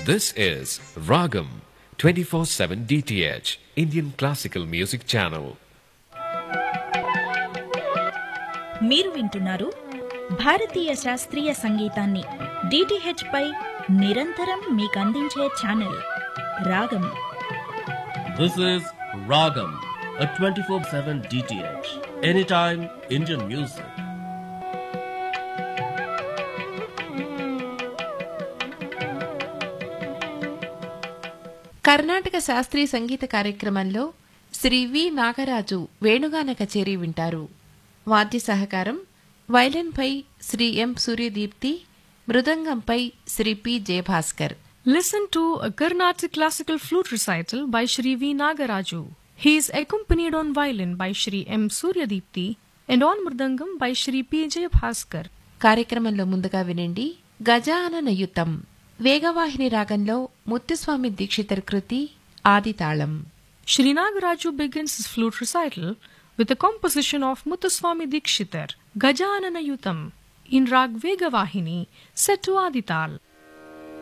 This is Ragam 24/7 DTH Indian Classical Music Channel. మీరు వింటున్నారు భారతీయ శాస్త్రీయ సంగీతాన్ని DTH పై నిరంతరం మీకు అందించే ఛానల్ రాగం. This is Ragam, a 24/7 DTH, anytime Indian music. Karnataka శాస్త్రీయ సంగీత కార్యక్రమంలో శ్రీ వి నాగరాజు వేణుగాన కచేరీ వింటారు. వాద్య సహకారం వైలిన్పై శ్రీ ఎం Suryadeepti, మృదంగంపై Shri P Jayabhaskar. Listen to a Carnatic classical flute recital by Shri V. Nagaraju. He is accompanied on violin by Shri M. Suryadipti and on mridangam by Shri P. Jayabhaskar. కార్యక్రమంలో ముందుగా వినండి గజానన యుతం, వేగవాహిని రాగంలో ముత్తుస్వామి దీక్షితర్ కృతి ఆదితాళం. Shri Nagaraju begins his flute recital with a composition of Muthuswami Dikshitar, Gajanana Yutam, in Rag Vegavahini, set to Adital.